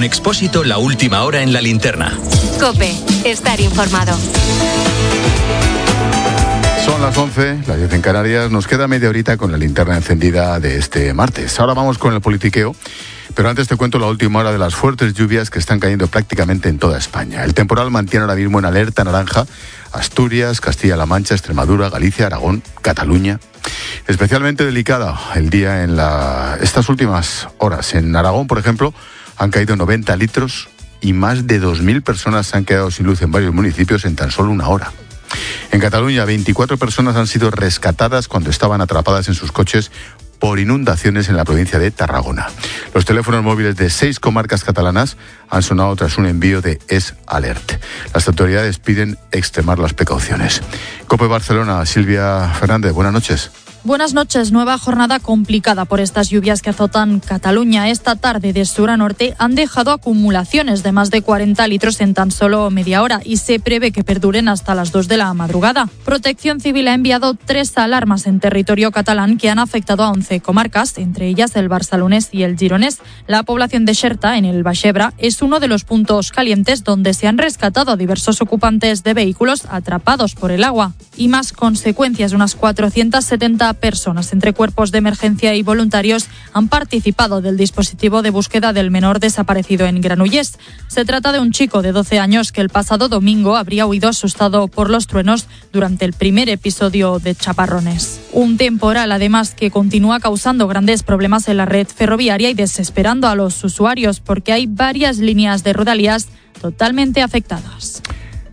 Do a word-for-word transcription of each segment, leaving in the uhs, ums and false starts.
Con Expósito, la última hora en la linterna. COPE, estar informado. Son las once, las diez en Canarias. Nos queda media horita con la linterna encendida de este martes. Ahora vamos con el politiqueo, pero antes te cuento la última hora de las fuertes lluvias que están cayendo prácticamente en toda España. El temporal mantiene ahora mismo en alerta naranja Asturias, Castilla-La Mancha, Extremadura, Galicia, Aragón, Cataluña. Especialmente delicada el día en la... estas últimas horas. En Aragón, por ejemplo, han caído noventa litros y más de dos mil personas se han quedado sin luz en varios municipios en tan solo una hora. En Cataluña, veinticuatro personas han sido rescatadas cuando estaban atrapadas en sus coches por inundaciones en la provincia de Tarragona. Los teléfonos móviles de seis comarcas catalanas han sonado tras un envío de Es Alert. Las autoridades piden extremar las precauciones. COPE Barcelona, Silvia Fernández, buenas noches. Buenas noches. Nueva jornada complicada por estas lluvias que azotan Cataluña. Esta tarde de sur a norte han dejado acumulaciones de más de cuarenta litros en tan solo media hora y se prevé que perduren hasta las dos de la madrugada. Protección Civil ha enviado tres alarmas en territorio catalán que han afectado a once comarcas, entre ellas el barcelonés y el gironés. La población de Xerta, en el Baix Ebre, es uno de los puntos calientes donde se han rescatado a diversos ocupantes de vehículos atrapados por el agua. Y más consecuencias, unas cuatrocientas setenta personas entre cuerpos de emergencia y voluntarios han participado del dispositivo de búsqueda del menor desaparecido en Granollers. Se trata de un chico de doce años que el pasado domingo habría huido asustado por los truenos durante el primer episodio de chaparrones. Un temporal, además, que continúa causando grandes problemas en la red ferroviaria y desesperando a los usuarios porque hay varias líneas de Rodalies totalmente afectadas.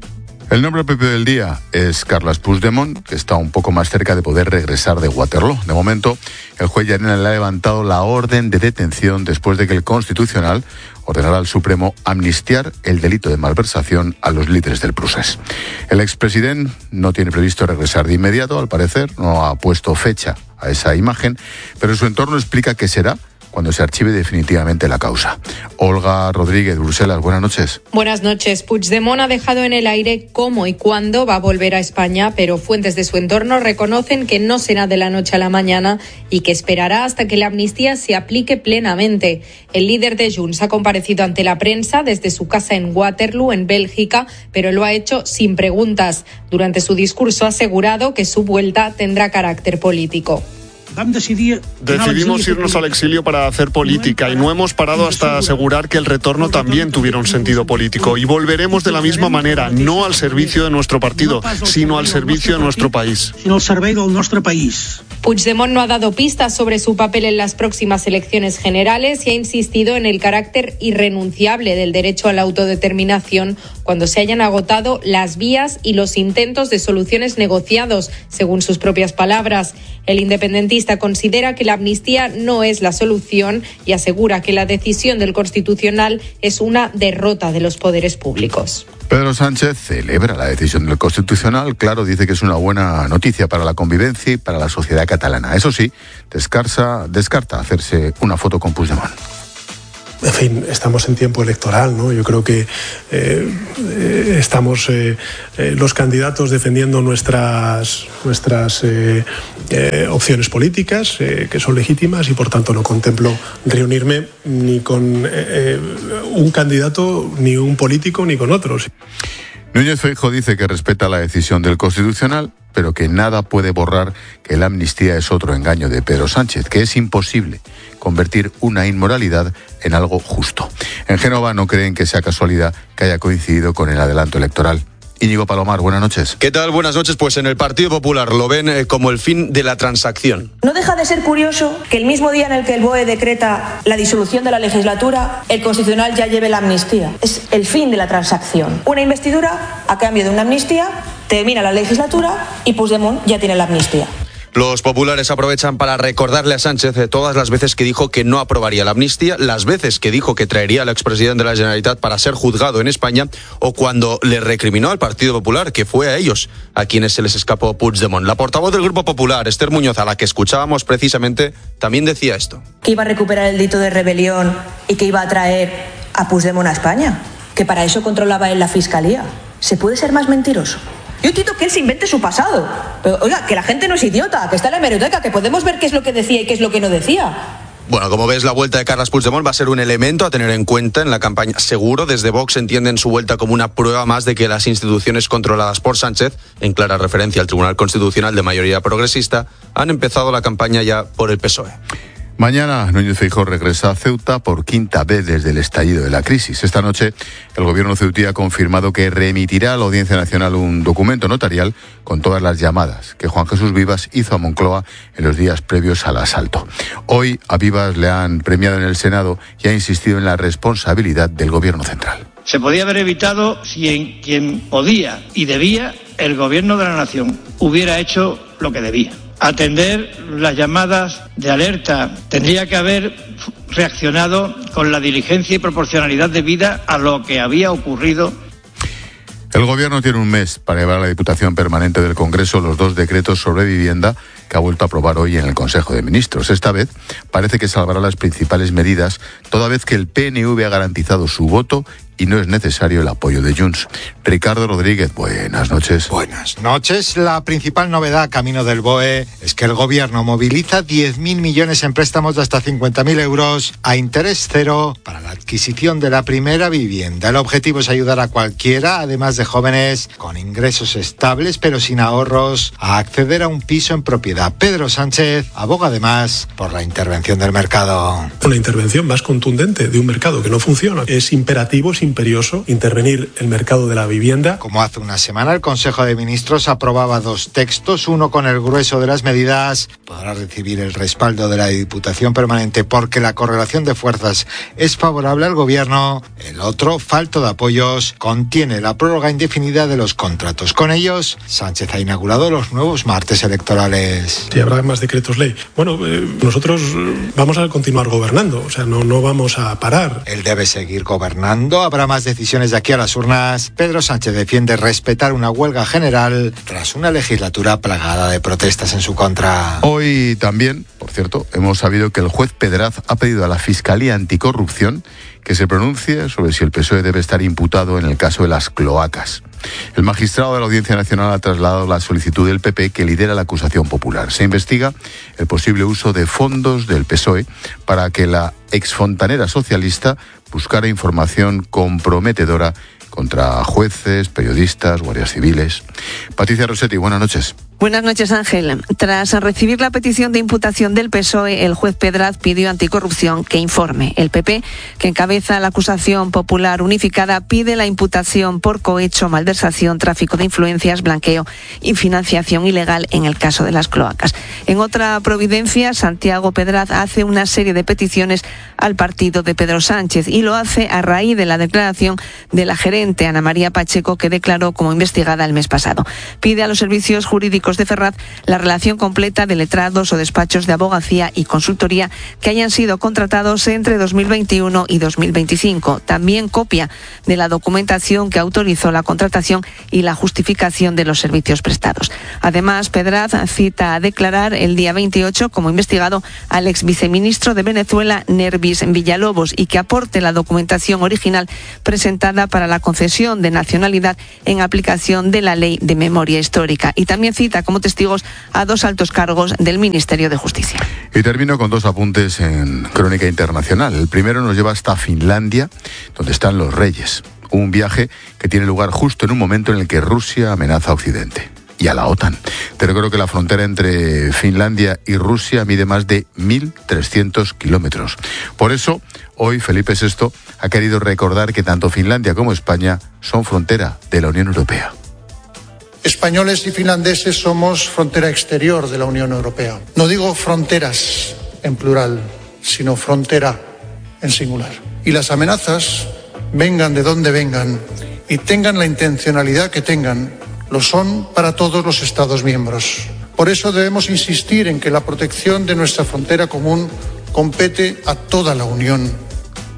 El nombre propio del día es Carles Puigdemont, que está un poco más cerca de poder regresar de Waterloo. De momento, el juez Llarena le ha levantado la orden de detención después de que el Constitucional ordenara al Supremo amnistiar el delito de malversación a los líderes del procés. El expresidente no tiene previsto regresar de inmediato, al parecer, no ha puesto fecha a esa imagen, pero su entorno explica que será cuando se archive definitivamente la causa. Olga Rodríguez, Bruselas, buenas noches. Buenas noches. Puigdemont ha dejado en el aire cómo y cuándo va a volver a España, pero fuentes de su entorno reconocen que no será de la noche a la mañana y que esperará hasta que la amnistía se aplique plenamente. El líder de Junts ha comparecido ante la prensa desde su casa en Waterloo, en Bélgica, pero lo ha hecho sin preguntas. Durante su discurso ha asegurado que su vuelta tendrá carácter político. Decidimos irnos al exilio para hacer política y no hemos parado hasta asegurar que el retorno también tuviera un sentido político. Y volveremos de la misma manera, no al servicio de nuestro partido, sino al servicio de nuestro país. Puigdemont no ha dado pistas sobre su papel en las próximas elecciones generales y ha insistido en el carácter irrenunciable del derecho a la autodeterminación cuando se hayan agotado las vías y los intentos de soluciones negociados, según sus propias palabras. El independentista considera que la amnistía no es la solución y asegura que la decisión del Constitucional es una derrota de los poderes públicos. Pedro Sánchez celebra la decisión del Constitucional. Claro, dice que es una buena noticia para la convivencia y para la sociedad catalana. Eso sí, descarta, descarta hacerse una foto con Puigdemont. En fin, estamos en tiempo electoral, ¿no? Yo creo que eh, estamos eh, eh, los candidatos defendiendo nuestras, nuestras eh, eh, opciones políticas, eh, que son legítimas, y por tanto no contemplo reunirme ni con eh, un candidato, ni un político, ni con otros. Núñez Feijóo dice que respeta la decisión del Constitucional, pero que nada puede borrar que la amnistía es otro engaño de Pedro Sánchez, que es imposible convertir una inmoralidad en algo justo. En Génova no creen que sea casualidad que haya coincidido con el adelanto electoral. Íñigo Palomar, buenas noches. ¿Qué tal? Buenas noches. Pues en el Partido Popular lo ven eh, como el fin de la transacción. No deja de ser curioso que el mismo día en el que el B O E decreta la disolución de la legislatura, el Constitucional ya lleve la amnistía. Es el fin de la transacción. Una investidura a cambio de una amnistía, termina la legislatura y Puigdemont ya tiene la amnistía. Los populares aprovechan para recordarle a Sánchez de todas las veces que dijo que no aprobaría la amnistía, las veces que dijo que traería al expresidente de la Generalitat para ser juzgado en España, o cuando le recriminó al Partido Popular, que fue a ellos a quienes se les escapó Puigdemont. La portavoz del Grupo Popular, Esther Muñoz, a la que escuchábamos precisamente, también decía esto. Que iba a recuperar el delito de rebelión y que iba a traer a Puigdemont a España, que para eso controlaba él la Fiscalía. ¿Se puede ser más mentiroso? Yo entiendo que él se invente su pasado. Pero, oiga, que la gente no es idiota, que está en la hemeroteca, que podemos ver qué es lo que decía y qué es lo que no decía. Bueno, como ves, la vuelta de Carles Puigdemont va a ser un elemento a tener en cuenta en la campaña. Seguro, desde Vox entienden su vuelta como una prueba más de que las instituciones controladas por Sánchez, en clara referencia al Tribunal Constitucional de mayoría progresista, han empezado la campaña ya por el P S O E. Mañana Núñez Feijóo regresa a Ceuta por quinta vez desde el estallido de la crisis. Esta noche el gobierno ceutí ha confirmado que remitirá a la Audiencia Nacional un documento notarial con todas las llamadas que Juan Jesús Vivas hizo a Moncloa en los días previos al asalto. Hoy a Vivas le han premiado en el Senado y ha insistido en la responsabilidad del gobierno central. Se podía haber evitado si en quien podía y debía, el gobierno de la nación hubiera hecho lo que debía. Atender las llamadas de alerta, tendría que haber reaccionado con la diligencia y proporcionalidad debida a lo que había ocurrido. El gobierno tiene un mes para llevar a la Diputación Permanente del Congreso los dos decretos sobre vivienda que ha vuelto a aprobar hoy en el Consejo de Ministros. Esta vez parece que salvará las principales medidas, toda vez que el P N V ha garantizado su voto y no es necesario el apoyo de Junts. Ricardo Rodríguez, buenas noches. Buenas noches. La principal novedad camino del B O E es que el gobierno moviliza diez mil millones en préstamos de hasta cincuenta mil euros a interés cero para la adquisición de la primera vivienda. El objetivo es ayudar a cualquiera, además de jóvenes con ingresos estables pero sin ahorros, a acceder a un piso en propiedad. Pedro Sánchez aboga además por la intervención del mercado. Una intervención más contundente de un mercado que no funciona. Es imperativo, es imperioso intervenir el mercado de la vivienda. Como hace una semana el Consejo de Ministros aprobaba dos textos, uno con el grueso de las medidas, podrá recibir el respaldo de la Diputación Permanente porque la correlación de fuerzas es favorable al gobierno, el otro, falto de apoyos, contiene la prórroga indefinida de los contratos. Con ellos, Sánchez ha inaugurado los nuevos martes electorales. Si habrá más decretos ley. Bueno, eh, nosotros vamos a continuar gobernando, o sea, no, no vamos a parar. Él debe seguir gobernando, habrá más decisiones de aquí a las urnas. Pedro Sánchez defiende respetar una huelga general tras una legislatura plagada de protestas en su contra. Hoy también, por cierto, hemos sabido que el juez Pedraz ha pedido a la Fiscalía Anticorrupción que se pronuncie sobre si el P S O E debe estar imputado en el caso de las cloacas. El magistrado de la Audiencia Nacional ha trasladado la solicitud del P P que lidera la acusación popular. Se investiga el posible uso de fondos del P S O E para que la exfontanera socialista buscara información comprometedora contra jueces, periodistas, guardias civiles. Patricia Rossetti, buenas noches. Buenas noches, Ángel. Tras recibir la petición de imputación del P S O E, el juez Pedraz pidió a Anticorrupción que informe. El P P, que encabeza la acusación popular unificada, pide la imputación por cohecho, malversación, tráfico de influencias, blanqueo y financiación ilegal en el caso de las cloacas. En otra providencia, Santiago Pedraz hace una serie de peticiones al partido de Pedro Sánchez y lo hace a raíz de la declaración de la gerente Ana María Pacheco, que declaró como investigada el mes pasado. Pide a los servicios jurídicos de Ferraz la relación completa de letrados o despachos de abogacía y consultoría que hayan sido contratados entre dos mil veintiuno y dos mil veinticinco. También copia de la documentación que autorizó la contratación y la justificación de los servicios prestados. Además, Pedraz cita a declarar el día veintiocho como investigado al ex viceministro de Venezuela, Nervis Villalobos, y que aporte la documentación original presentada para la concesión de nacionalidad en aplicación de la Ley de Memoria Histórica. Y también cita como testigos a dos altos cargos del Ministerio de Justicia. Y termino con dos apuntes en Crónica Internacional. El primero nos lleva hasta Finlandia, donde están los reyes. Un viaje que tiene lugar justo en un momento en el que Rusia amenaza a Occidente y a la OTAN. Te recuerdo que la frontera entre Finlandia y Rusia mide más de mil trescientos kilómetros. Por eso, hoy Felipe sexto ha querido recordar que tanto Finlandia como España son frontera de la Unión Europea. Españoles y finlandeses somos frontera exterior de la Unión Europea. No digo fronteras en plural, sino frontera en singular. Y las amenazas, vengan de donde vengan y tengan la intencionalidad que tengan, lo son para todos los Estados miembros. Por eso debemos insistir en que la protección de nuestra frontera común compete a toda la Unión.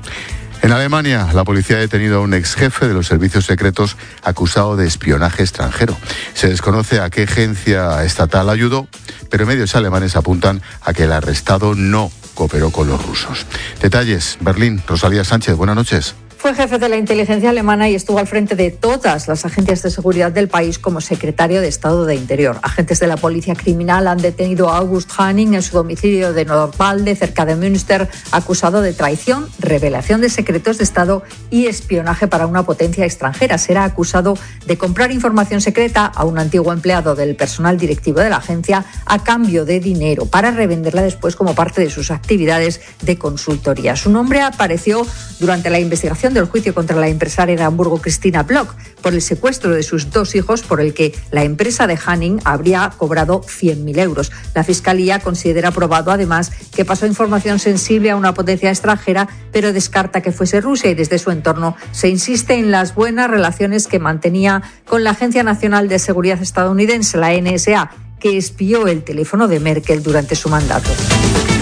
En Alemania, la policía ha detenido a un ex jefe de los servicios secretos acusado de espionaje extranjero. Se desconoce a qué agencia estatal ayudó, pero medios alemanes apuntan a que el arrestado no cooperó con los rusos. Detalles, Berlín, Rosalía Sánchez, buenas noches. Fue jefe de la inteligencia alemana y estuvo al frente de todas las agencias de seguridad del país como secretario de Estado de Interior. Agentes de la policía criminal han detenido a August Hanning en su domicilio de Nordwalde, cerca de Münster, acusado de traición, revelación de secretos de Estado y espionaje para una potencia extranjera. Será acusado de comprar información secreta a un antiguo empleado del personal directivo de la agencia a cambio de dinero para revenderla después como parte de sus actividades de consultoría. Su nombre apareció durante la investigación del juicio contra la empresaria de Hamburgo Christina Bloch por el secuestro de sus dos hijos, por el que la empresa de Hanning habría cobrado cien mil euros. La Fiscalía considera probado además que pasó información sensible a una potencia extranjera, pero descarta que fuese Rusia, y desde su entorno se insiste en las buenas relaciones que mantenía con la Agencia Nacional de Seguridad estadounidense, la N S A, que espió el teléfono de Merkel durante su mandato.